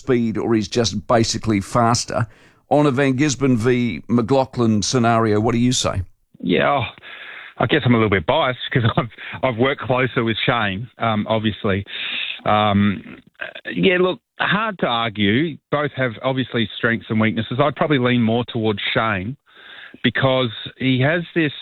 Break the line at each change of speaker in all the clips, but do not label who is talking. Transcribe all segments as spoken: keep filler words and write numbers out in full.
speed or he's just basically faster. On a Van Gisbergen v McLaughlin scenario, what do you say?
Yeah, oh, I guess I'm a little bit biased because I've I've worked closer with Shane, um, obviously. Um, yeah, look, hard to argue. Both have obviously strengths and weaknesses. I'd probably lean more towards Shane because he has this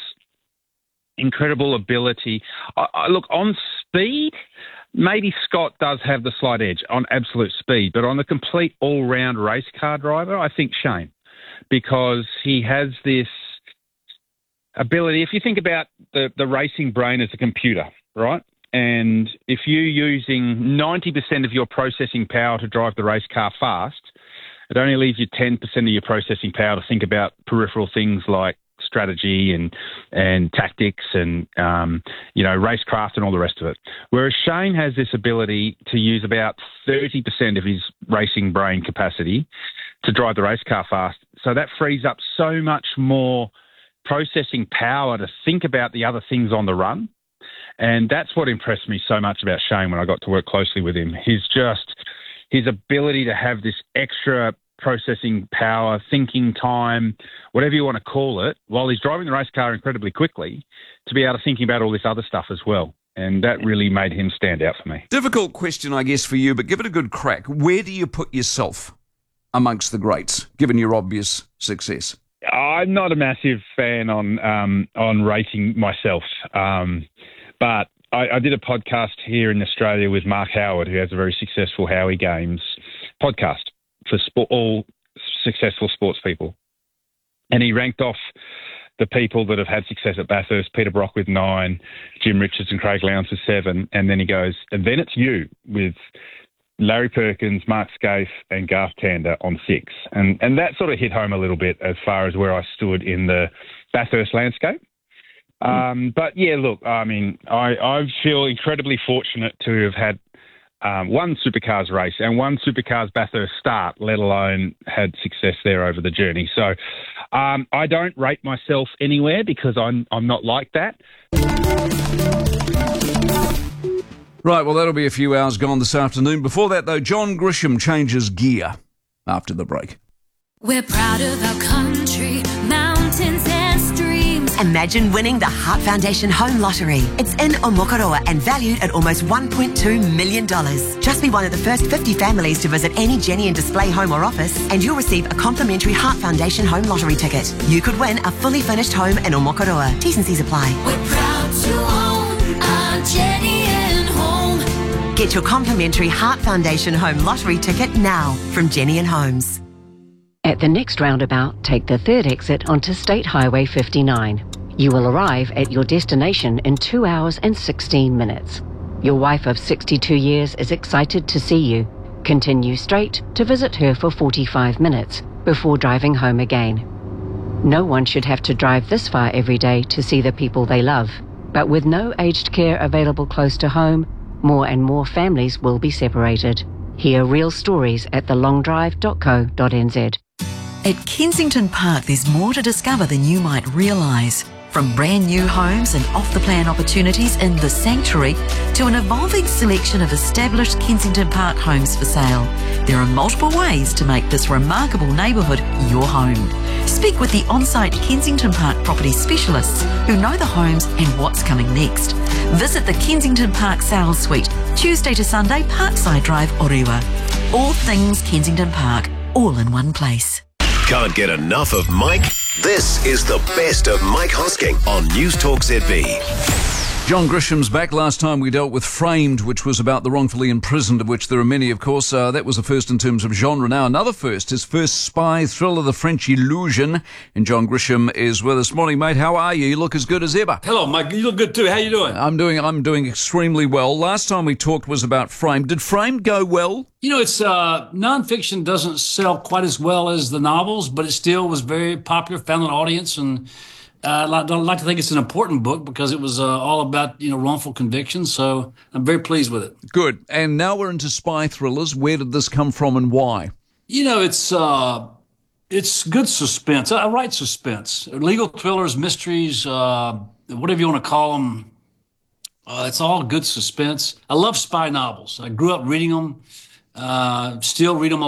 incredible ability. I, I, look, on speed, maybe Scott does have the slight edge on absolute speed, but on the complete all-round race car driver, I think Shane, because he has this ability. If you think about the, the racing brain as a computer, right? And if you're using ninety percent of your processing power to drive the race car fast, it only leaves you ten percent of your processing power to think about peripheral things like strategy and and tactics and, um, you know, racecraft and all the rest of it. Whereas Shane has this ability to use about thirty percent of his racing brain capacity to drive the race car fast. So that frees up so much more processing power to think about the other things on the run. And that's what impressed me so much about Shane when I got to work closely with him. He's just, his ability to have this extra processing power, thinking time, whatever you want to call it, while he's driving the race car incredibly quickly, to be able to think about all this other stuff as well. And that really made him stand out for me.
Difficult question, I guess, for you, but give it a good crack. Where do you put yourself amongst the greats, given your obvious success?
I'm not a massive fan on um, on rating myself, um, but I, I did a podcast here in Australia with Mark Howard, who has a very successful Howie Games podcast for sport, all successful sports people. And he ranked off the people that have had success at Bathurst, Peter Brock with nine, Jim Richards and Craig Lowndes with seven, and then he goes, and then it's you with Larry Perkins, Mark Scaife and Garth Tander on six. And and that sort of hit home a little bit as far as where I stood in the Bathurst landscape. Um, but, yeah, look, I mean, I, I feel incredibly fortunate to have had um, one supercars race and one supercars Bathurst start, let alone had success there over the journey. So um, I don't rate myself anywhere because I'm I'm not like that.
Right, well, that'll be a few hours gone this afternoon. Before that, though, John Grisham changes gear after the break.
We're proud of our country, mountains and streams.
Imagine winning the Heart Foundation Home Lottery. It's in Omokoroa and valued at almost one point two million dollars. Just be one of the first fifty families to visit any Jenny and Display home or office and you'll receive a complimentary Heart Foundation Home Lottery ticket. You could win a fully furnished home in Omokoroa. T's and C's apply.
We're proud to own our Jenny and Home.
Get your complimentary Heart Foundation Home Lottery ticket now from Jenny and Homes.
At the next roundabout, take the third exit onto State Highway fifty-nine. You will arrive at your destination in two hours and sixteen minutes. Your wife of sixty-two years is excited to see you. Continue straight to visit her for forty-five minutes before driving home again. No one should have to drive this far every day to see the people they love. But with no aged care available close to home, more and more families will be separated. Hear real stories at the long drive dot co dot n z.
At Kensington Park, there's more to discover than you might realise. From brand new homes and off-the-plan opportunities in The Sanctuary to an evolving selection of established Kensington Park homes for sale, there are multiple ways to make this remarkable neighbourhood your home. Speak with the on-site Kensington Park property specialists who know the homes and what's coming next. Visit the Kensington Park Sales Suite, Tuesday to Sunday, Parkside Drive, Orewa. All things Kensington Park, all in one place.
Can't get enough of Mike? This is the best of Mike Hosking on News Talk Z B.
John Grisham's back. Last time we dealt with Framed, which was about the wrongfully imprisoned, of which there are many, of course. Uh, that was a first in terms of genre. Now, another first, his first spy thriller, The French Illusion. And John Grisham is with us. Morning, mate. How are you? You look as good as ever.
Hello, Mike. You look good too. How you doing?
I'm doing I'm doing extremely well. Last time we talked was about Framed. Did Framed go well?
You know, it's uh, nonfiction doesn't sell quite as well as the novels, but it still was very popular, found an audience, and uh, I'd like to think it's an important book because it was uh, all about, you know, wrongful convictions. So I'm very pleased with it.
Good. And now we're into spy thrillers. Where did this come from and why?
You know, it's uh, it's good suspense. I write suspense, legal thrillers, mysteries, uh, whatever you want to call them. Uh, it's all good suspense. I love spy novels. I grew up reading them. Uh, still read them a